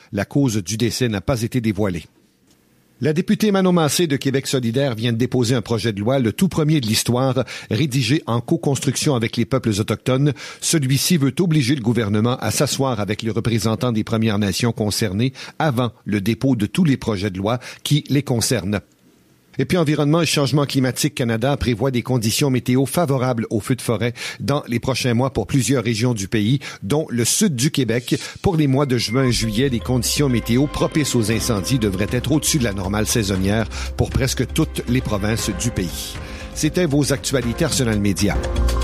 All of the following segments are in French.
La cause du décès n'a pas été dévoilée. La députée Manon Massé de Québec solidaire vient de déposer un projet de loi, le tout premier de l'histoire, rédigé en co-construction avec les peuples autochtones. Celui-ci veut obliger le gouvernement à s'asseoir avec les représentants des Premières Nations concernées avant le dépôt de tous les projets de loi qui les concernent. Et puis Environnement et Changement climatique Canada prévoit des conditions météo favorables aux feux de forêt dans les prochains mois pour plusieurs régions du pays, dont le sud du Québec. Pour les mois de juin et juillet, les conditions météo propices aux incendies devraient être au-dessus de la normale saisonnière pour presque toutes les provinces du pays. C'était vos actualités Arsenal Média.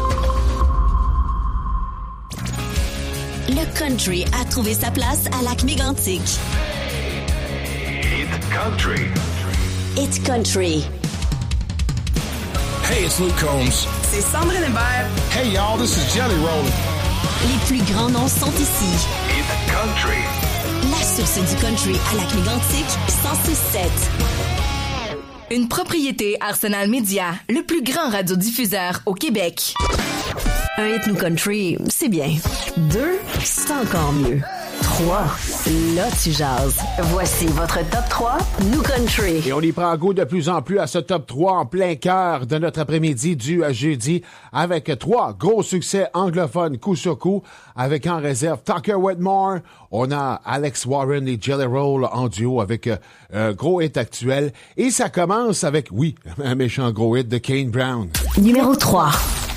Le country a trouvé sa place à Lac-Mégantic. It's country. It's country. Hey, it's Luke Combs. C'est Sandrine Hébert. Hey, y'all, this is Jelly Roll. Les plus grands noms sont ici. It's country. La source du country à Lac-Mégantic, 106.7. Une propriété Arsenal Média, le plus grand radiodiffuseur au Québec. Un hit nous country, c'est bien. 2, c'est encore mieux. 3, là tu jases. Voici votre top 3 nous country. Et on y prend goût de plus en plus à ce top 3 en plein cœur de notre après-midi du jeudi avec 3 gros succès anglophones coup sur coup avec en réserve Tucker Whitmore. On a Alex Warren et Jelly Roll en duo avec un gros hit actuel. Et ça commence avec, oui, un méchant gros hit de Kane Brown. Numéro 3.